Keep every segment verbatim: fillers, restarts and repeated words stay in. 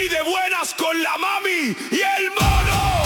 y de buenas con la mami y el mono.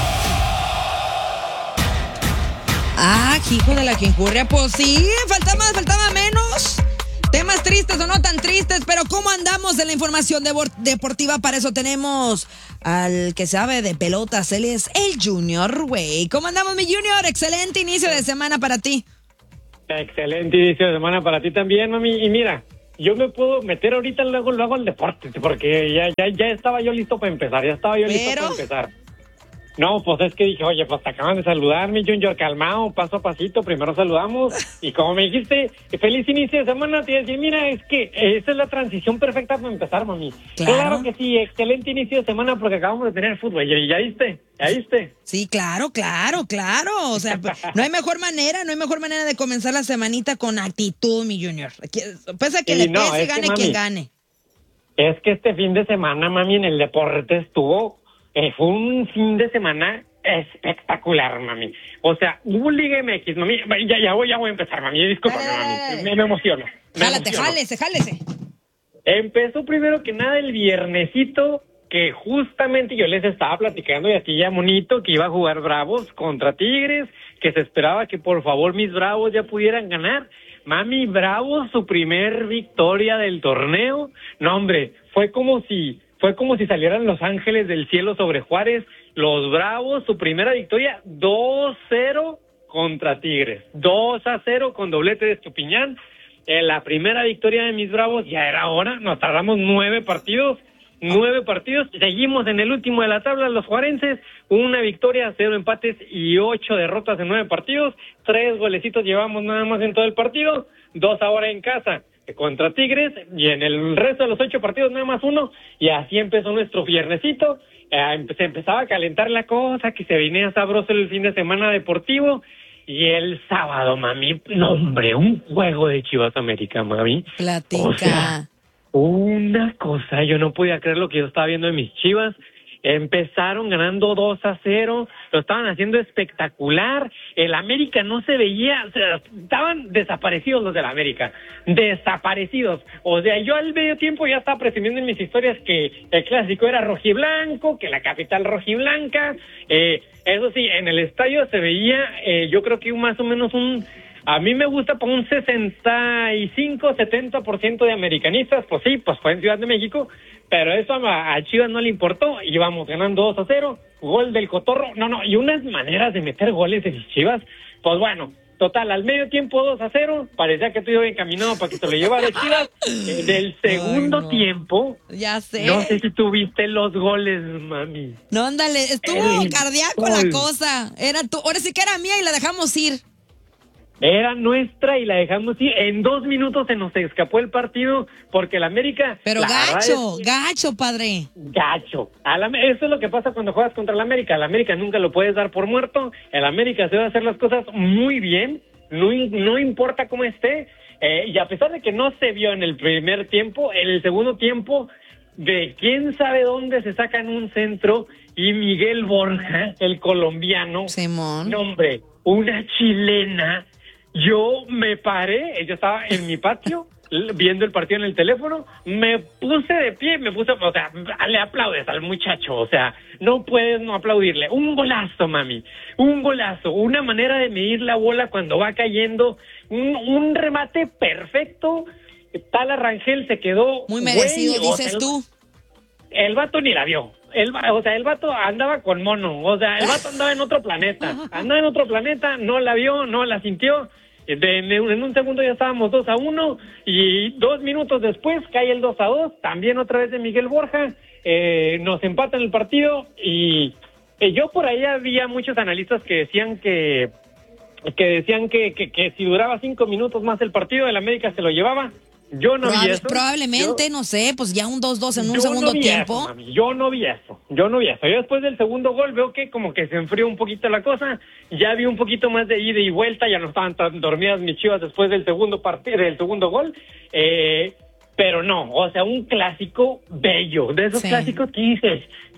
Ah, hijo de la quincurria, pues sí, faltaba más, faltaba menos. Temas tristes o no tan tristes, pero ¿cómo andamos en la información de- deportiva? Para eso tenemos al que sabe de pelotas, él es el Junior, güey. ¿Cómo andamos, mi Junior? Excelente inicio de semana para ti. Excelente inicio de semana para ti también, mami. Y mira, yo me puedo meter ahorita luego, luego al deporte, porque ya, ya, ya estaba yo listo para empezar, ya estaba yo listo Pero... para empezar. No, pues es que dije, oye, pues te acaban de saludar, mi Junior, calmado, paso a pasito, primero saludamos, y como me dijiste, feliz inicio de semana, te iba a decir, mira, es que esa es la transición perfecta para empezar, mami. Claro. Claro que sí, excelente inicio de semana, porque acabamos de tener fútbol, ¿ya, ya viste? ¿Ya viste? Sí, claro, claro, claro. O sea, no hay mejor manera, no hay mejor manera de comenzar la semanita con actitud, mi Junior. Pese a que Sí, le no, pese, es que, gane mami, quien gane. Es que este fin de semana, mami, en el deporte estuvo, eh, fue un fin de semana espectacular, mami. O sea, hubo Liga M X, mami, ya, ya, voy, ya voy a empezar, mami, discúlpame, Dale, dale, mami, dale. me, me emociono. Me Jálate, emociono. jálese, jálese. Empezó primero que nada el viernesito, que justamente yo les estaba platicando y así ya monito, que iba a jugar Bravos contra Tigres, que se esperaba que por favor mis Bravos ya pudieran ganar. Mami, Bravos, su primer victoria del torneo. No, hombre, fue como si, fue como si salieran los ángeles del cielo sobre Juárez. Los Bravos, su primera victoria, dos cero contra Tigres. dos a cero con doblete de Estupiñán. Eh, la primera victoria de mis Bravos, ya era hora, nos tardamos nueve partidos, nueve partidos, seguimos en el último de la tabla, los juarenses, una victoria, cero empates y ocho derrotas en nueve partidos, tres golecitos llevamos nada más en todo el partido, dos ahora en casa contra Tigres, y en el resto de los ocho partidos nada más uno, y así empezó nuestro viernesito. Eh, se empezaba a calentar la cosa, que se venía sabroso el fin de semana deportivo. Y el sábado, mami, no, hombre, un juego de Chivas América, mami. Platica. O sea, una cosa, yo no podía creer lo que yo estaba viendo en mis Chivas. Empezaron ganando dos a cero, lo estaban haciendo espectacular. El América no se veía, o sea, estaban desaparecidos los del América, desaparecidos. O sea, yo al medio tiempo ya estaba presumiendo en mis historias que el clásico era rojiblanco, que la capital rojiblanca. Eh, eso sí, en el estadio se veía, eh, yo creo que más o menos un... A mí me gusta por un sesenta y cinco, setenta por ciento de americanistas, pues sí, pues fue en Ciudad de México, pero eso a, a Chivas no le importó, íbamos ganando dos a cero, gol del Cotorro, no, no, y unas maneras de meter goles de Chivas, pues bueno, total, al medio tiempo dos a cero, parecía que tú ibas encaminado para que te lo llevara Chivas. En el segundo Ay, no. tiempo, Ya sé. no sé si tuviste los goles, mami. No, ándale, estuvo El cardíaco gol. la cosa. Era tu, ahora sí que era mía y la dejamos ir. Era nuestra y la dejamos ir. En dos minutos se nos escapó el partido porque el América... Pero la verdad gacho, es que- gacho, padre. Gacho. A la- eso es lo que pasa cuando juegas contra el América. El América nunca lo puedes dar por muerto. El América se va a hacer las cosas muy bien. No, in- no importa cómo esté. Eh, y a pesar de que no se vio en el primer tiempo, en el segundo tiempo, de quién sabe dónde se sacan un centro y Miguel Borja, el colombiano, Simón. no, hombre, una chilena. Yo me paré, yo estaba en mi patio l- viendo el partido en el teléfono, me puse de pie, me puse, o sea, le aplaudes al muchacho, o sea, no puedes no aplaudirle. Un golazo, mami, un golazo, una manera de medir la bola cuando va cayendo, un, un remate perfecto. Tal Rangel se quedó... Muy merecido, güey, o dices sea, el- tú. El vato ni la vio. El, va- o sea, el vato andaba con mono. O sea, el vato andaba en otro planeta. Andaba en otro planeta, no la vio, no la sintió. De, de- en un segundo ya estábamos dos a uno. Y dos minutos después cae el dos a dos. También otra vez de Miguel Borja. Eh, nos empatan el partido. Y eh, yo por ahí había muchos analistas que decían que que decían que, que, que si duraba cinco minutos más el partido, el América se lo llevaba. Yo no Probable- vi eso. probablemente, Yo- no sé, pues ya un dos dos en un yo segundo no vi tiempo. eso, mami, yo no vi eso, yo no vi eso. Yo después del segundo gol veo que como que se enfrió un poquito la cosa, ya vi un poquito más de ida y vuelta, ya no estaban tan dormidas mis Chivas después del segundo partido, del segundo gol, eh, pero no, o sea, un clásico bello, de esos Sí. clásicos que dices,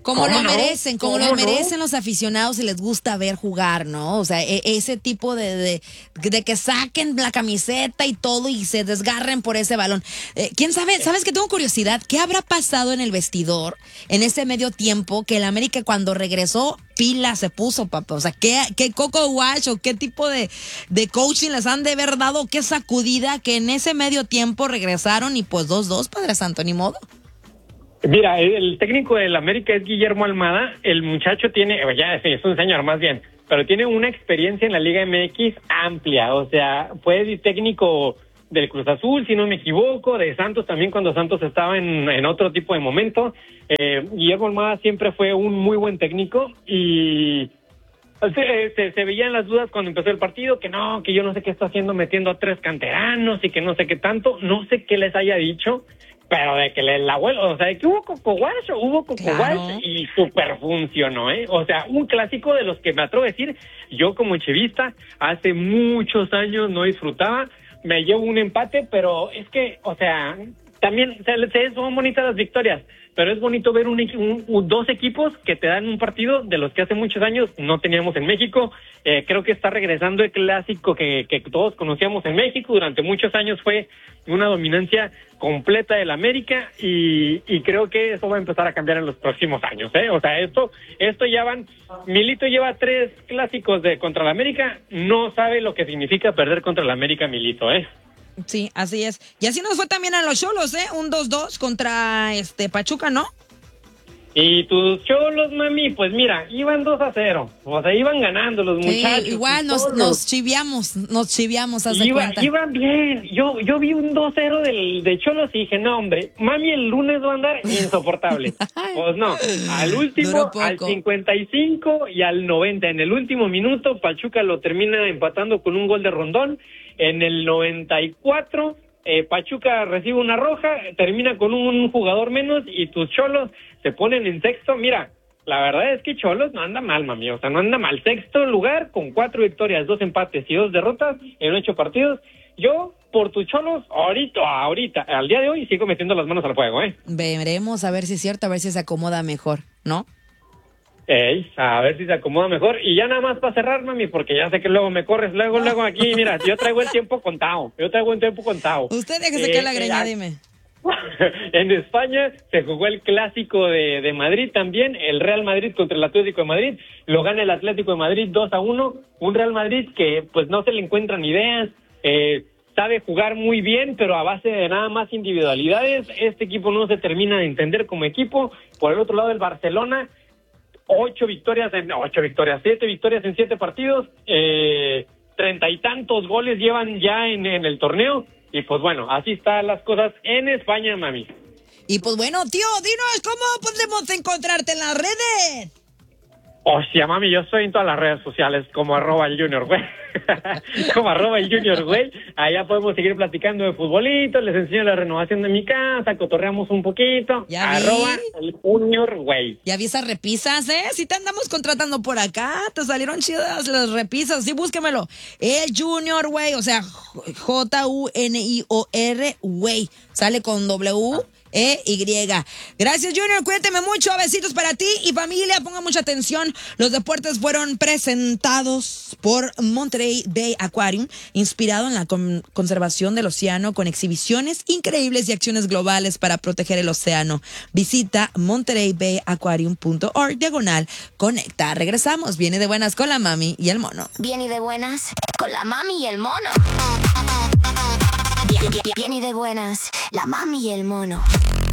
Como ¿Cómo lo no? merecen, como ¿Cómo lo no? merecen los aficionados y les gusta ver jugar, ¿no? O sea, e- ese tipo de, de, de que saquen la camiseta y todo y se desgarren por ese balón. Eh, ¿Quién sabe? ¿Sabes que tengo curiosidad? ¿Qué habrá pasado en el vestidor en ese medio tiempo que el América cuando regresó pila se puso, papá? O sea, ¿qué, qué coco wash o qué tipo de, de coaching les han de haber dado? ¿Qué sacudida que en ese medio tiempo regresaron y pues dos dos, Padre Santo, ni modo? Mira, el, el técnico del América es Guillermo Almada. El muchacho tiene, ya sí, es un señor más bien, pero tiene una experiencia en la Liga M X amplia. O sea, fue técnico del Cruz Azul, si no me equivoco, de Santos también cuando Santos estaba en, en otro tipo de momento. Eh, Guillermo Almada siempre fue un muy buen técnico y se, se, se veían las dudas cuando empezó el partido, que no, que yo no sé qué está haciendo metiendo a tres canteranos y que no sé qué tanto. No sé qué les haya dicho, pero de que el abuelo, o sea, de que hubo Coco Wash, hubo Coco Claro. Wash y super funcionó, ¿eh? O sea, un clásico de los que me atrevo a decir, yo como chivista, hace muchos años no disfrutaba, me llevo un empate, pero es que, o sea, también o sea, son bonitas las victorias, pero es bonito ver un, un, un, dos equipos que te dan un partido de los que hace muchos años no teníamos en México. Eh, creo que está regresando el clásico que, que todos conocíamos en México. Durante muchos años fue una dominancia completa del América y, y creo que eso va a empezar a cambiar en los próximos años, ¿eh? O sea, esto esto ya van... Milito lleva tres clásicos de contra el América, no sabe lo que significa perder contra el América, Milito, ¿eh? Sí, así es. Y así nos fue también a los Cholos, ¿eh? Un dos dos contra este Pachuca, ¿no? Y tus Cholos, mami, pues mira, iban dos a cero. O sea, iban ganando los muchachos. Sí, igual nos, todos. nos chiviamos, nos chiviamos, haz de Iba, cuenta. iban bien. Yo yo vi un dos cero del, de Cholos y dije, no, hombre, mami, el lunes va a andar insoportable. Pues no, al último, Duró poco. al cincuenta y cinco y al noventa. En el último minuto, Pachuca lo termina empatando con un gol de Rondón. En el noventa y cuatro, eh, Pachuca recibe una roja, termina con un jugador menos y tus Cholos se ponen en sexto. Mira, la verdad es que Cholos no anda mal, mami, o sea, no anda mal. Sexto lugar con cuatro victorias, dos empates y dos derrotas en ocho partidos. Yo, por tus Cholos, ahorita, ahorita, al día de hoy, sigo metiendo las manos al fuego, ¿eh? Veremos a ver si es cierto, a ver si se acomoda mejor, ¿no? Ey, a ver si se acomoda mejor. Y ya nada más para cerrar, mami, porque ya sé que luego me corres, luego, luego aquí, mira, yo traigo el tiempo contado, yo traigo el tiempo contado. Usted déjese Eh, que la eh, greña, ah, dime. En España se jugó el clásico de, de Madrid también, el Real Madrid contra el Atlético de Madrid, lo gana el Atlético de Madrid dos a uno, un Real Madrid que pues no se le encuentran ideas, eh, sabe jugar muy bien, pero a base de nada más individualidades. Este equipo no se termina de entender como equipo. Por el otro lado, el Barcelona, ocho victorias, en, ocho victorias, siete victorias en siete partidos, eh, treinta y tantos goles llevan ya en, en el torneo. Y pues bueno, así están las cosas en España, mami. Y pues bueno, tío, dinos cómo podemos encontrarte en las redes. Hostia, mami, yo estoy en todas las redes sociales como arroba el junior, güey. Como arroba el junior, güey. Allá podemos seguir platicando de futbolito, les enseño la renovación de mi casa, cotorreamos un poquito. Ya vi. Arroba el junior, güey. Ya vi esas repisas, ¿eh? Si te andamos contratando por acá, te salieron chidas las repisas, sí, búsquemelo. El Junior, güey, o sea, J U N I O R, güey. Sale con W E Y. Gracias, Junior, cuídate mucho, besitos para ti y familia, pongan mucha atención. Los deportes fueron presentados por Monterey Bay Aquarium, inspirado en la con- conservación del océano con exhibiciones increíbles y acciones globales para proteger el océano. Visita monterey bay aquarium punto org diagonal conecta. Regresamos, viene de buenas con la mami y el mono. Bien y de buenas, con la mami y el mono. Bien, bien, bien y de buenas, la mami y el mono.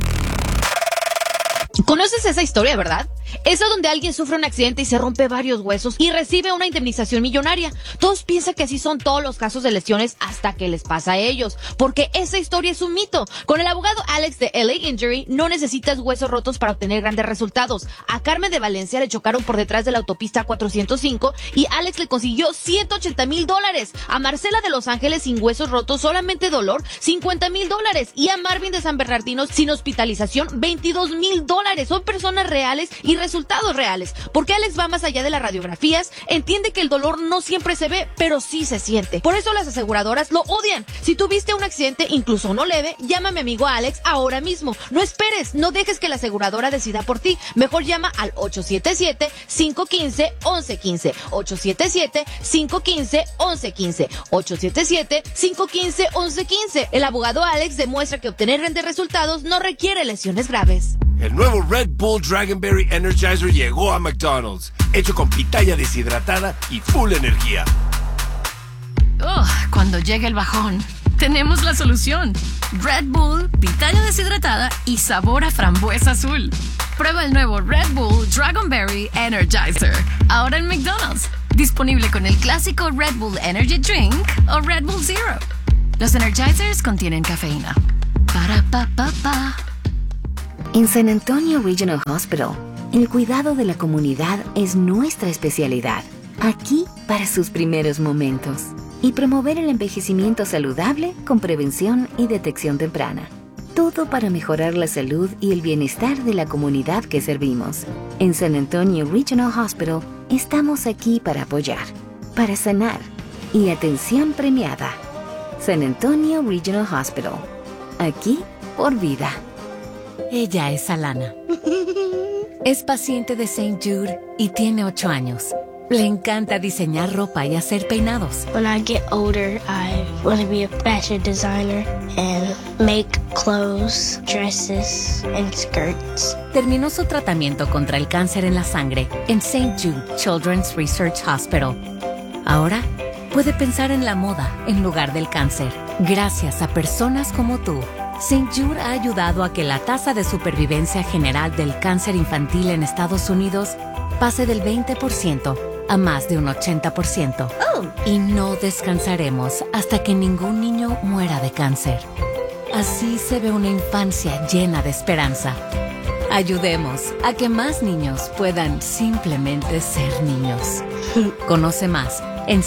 ¿Conoces esa historia, verdad? Esa donde alguien sufre un accidente y se rompe varios huesos y recibe una indemnización millonaria. Todos piensan que así son todos los casos de lesiones hasta que les pasa a ellos, porque esa historia es un mito. Con el abogado Alex de L A Injury no necesitas huesos rotos para obtener grandes resultados. A Carmen de Valencia le chocaron por detrás de la autopista cuatrocientos cinco y Alex le consiguió ciento ochenta mil dólares. A Marcela de Los Ángeles sin huesos rotos, solamente dolor, cincuenta mil dólares. Y a Marvin de San Bernardino sin hospitalización, veintidós mil dólares. Son personas reales y resultados reales. Porque Alex va más allá de las radiografías, entiende que el dolor no siempre se ve, pero sí se siente. Por eso las aseguradoras lo odian. Si tuviste un accidente, incluso no leve, llama a mi amigo Alex ahora mismo. No esperes, no dejes que la aseguradora decida por ti. Mejor llama al ocho siete siete, cinco uno cinco, once quince. ocho siete siete, cinco uno cinco, once quince. ocho siete siete, cinco uno cinco, once quince. El abogado Alex demuestra que obtener grandes resultados no requiere lesiones graves. El nuevo Red Bull Dragonberry Energizer llegó a McDonald's, hecho con pitaya deshidratada y full energía. Oh, cuando llegue el bajón, tenemos la solución. Red Bull, pitaya deshidratada y sabor a frambuesa azul. Prueba el nuevo Red Bull Dragonberry Energizer, ahora en McDonald's. Disponible con el clásico Red Bull Energy Drink o Red Bull Zero. Los Energizers contienen cafeína. Para pa pa pa. En San Antonio Regional Hospital, el cuidado de la comunidad es nuestra especialidad. Aquí para sus primeros momentos. Y promover el envejecimiento saludable con prevención y detección temprana. Todo para mejorar la salud y el bienestar de la comunidad que servimos. En San Antonio Regional Hospital estamos aquí para apoyar, para sanar y atención premiada. San Antonio Regional Hospital. Aquí por vida. Ella es Alana. Es paciente de Saint Jude y tiene ocho años. Le encanta diseñar ropa y hacer peinados. When I get older, I want to be a fashion designer and make clothes, dresses, and skirts. Terminó su tratamiento contra el cáncer en la sangre en Saint Jude Children's Research Hospital. Ahora puede pensar en la moda en lugar del cáncer. Gracias a personas como tú, Saint Jude ha ayudado a que la tasa de supervivencia general del cáncer infantil en Estados Unidos pase del veinte por ciento a más de un ochenta por ciento. Oh. Y no descansaremos hasta que ningún niño muera de cáncer. Así se ve una infancia llena de esperanza. Ayudemos a que más niños puedan simplemente ser niños. Conoce más en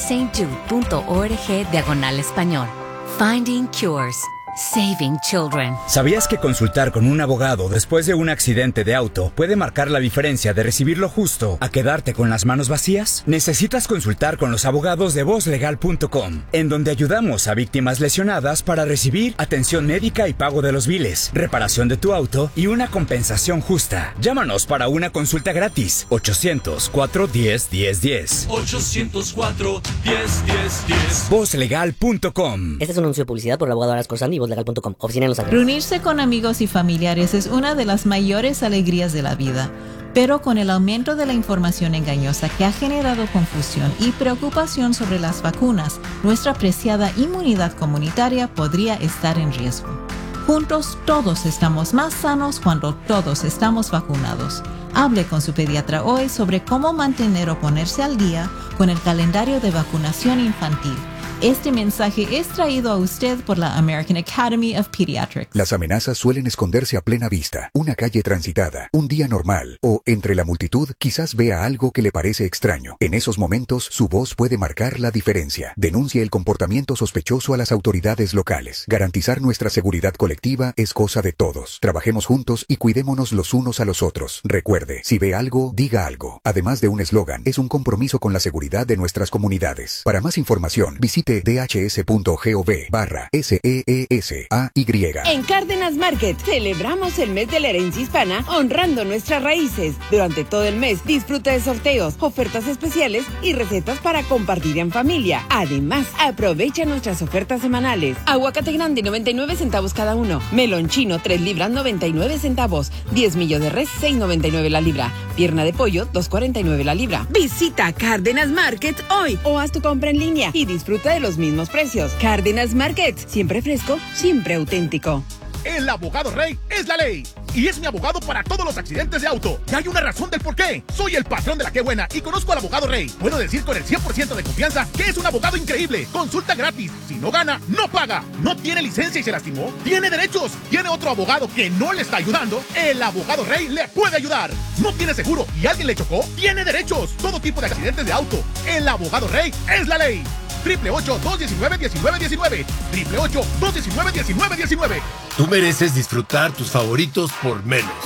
stjude.org diagonal español. Finding Cures. Saving Children. ¿Sabías que consultar con un abogado después de un accidente de auto puede marcar la diferencia de recibir lo justo a quedarte con las manos vacías? Necesitas consultar con los abogados de voz legal punto com, en donde ayudamos a víctimas lesionadas para recibir atención médica y pago de los biles, reparación de tu auto y una compensación justa. Llámanos para una consulta gratis. ochocientos cuatro diez diez diez. ochocientos cuatro diez diez diez. voz legal punto com. Este es un anuncio de publicidad por el abogado Aras Corsandi y voz legal punto com. Oficina en Los Ángeles. Reunirse con amigos y familiares es una de las mayores alegrías de la vida. Pero con el aumento de la información engañosa que ha generado confusión y preocupación sobre las vacunas, nuestra preciada inmunidad comunitaria podría estar en riesgo. Juntos todos estamos más sanos cuando todos estamos vacunados. Hable con su pediatra hoy sobre cómo mantener o ponerse al día con el calendario de vacunación infantil. Este mensaje es traído a usted por la American Academy of Pediatrics. Las amenazas suelen esconderse a plena vista. Una calle transitada, un día normal o entre la multitud quizás vea algo que le parece extraño. En esos momentos su voz puede marcar la diferencia. Denuncie el comportamiento sospechoso a las autoridades locales. Garantizar nuestra seguridad colectiva es cosa de todos. Trabajemos juntos y cuidémonos los unos a los otros. Recuerde, si ve algo, diga algo. Además de un eslogan, es un compromiso con la seguridad de nuestras comunidades. Para más información, visite dhs.gov barra S E E S A Y. En Cárdenas Market celebramos el mes de la herencia hispana honrando nuestras raíces. Durante todo el mes disfruta de sorteos, ofertas especiales y recetas para compartir en familia. Además, aprovecha nuestras ofertas semanales. Aguacate grande noventa y nueve centavos cada uno. Melón chino tres libras noventa y nueve centavos. diez millos de res seis noventa y nueve la libra. Pierna de pollo dos cuarenta y nueve la libra. Visita Cárdenas Market hoy o haz tu compra en línea y disfruta de los mismos precios. Cárdenas Market, siempre fresco, siempre auténtico. El abogado Rey es la ley y es mi abogado para todos los accidentes de auto. Y hay una razón del por qué. Soy el patrón de la que buena y conozco al abogado Rey. Puedo decir con el cien por ciento de confianza que es un abogado increíble. Consulta gratis. Si no gana, no paga. No tiene licencia y se lastimó. Tiene derechos. Tiene otro abogado que no le está ayudando. El abogado Rey le puede ayudar. No tiene seguro y alguien le chocó. Tiene derechos. Todo tipo de accidentes de auto. El abogado Rey es la ley. Triple ocho, dos diecinueve, diecinueve diecinueve. Triple ocho, dos diecinueve, diecinueve diecinueve. Tú mereces disfrutar tus favoritos por menos.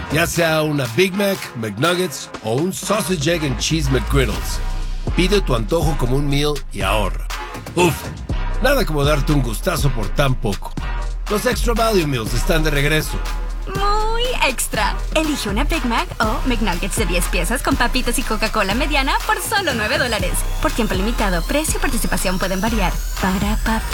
Ya sea una Big Mac, McNuggets o un Sausage, Egg and Cheese McGriddles. Pide tu antojo como un meal y ahorra. Uf, nada como darte un gustazo por tan poco. Los Extra Value Meals están de regreso. Muy extra. Elige una Big Mac o McNuggets de diez piezas con papitas y Coca-Cola mediana por solo nueve dólares. Por tiempo limitado, precio y participación pueden variar. Para, pa,